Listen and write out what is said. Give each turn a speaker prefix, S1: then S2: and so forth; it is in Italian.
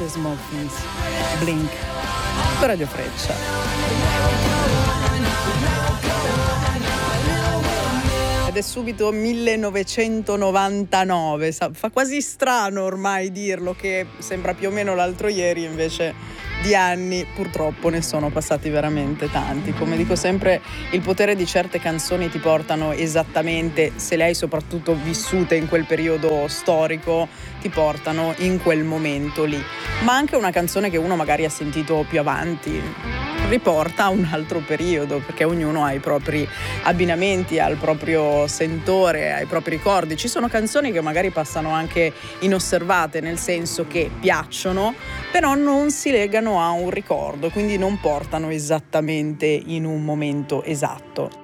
S1: The Small Things, Blink, su Radio Freccia. Ed è subito 1999, fa quasi strano ormai dirlo, che sembra più o meno l'altro ieri, invece di anni purtroppo ne sono passati veramente tanti. Come dico sempre, il potere di certe canzoni ti portano esattamente, se le hai soprattutto vissute in quel periodo storico, ti portano in quel momento lì. Ma anche una canzone che uno magari ha sentito più avanti riporta a un altro periodo, perché ognuno ha i propri abbinamenti, ha il proprio sentore, ha i propri ricordi. Ci sono canzoni che magari passano anche inosservate, nel senso che piacciono, però non si legano a un ricordo, quindi non portano esattamente in un momento esatto.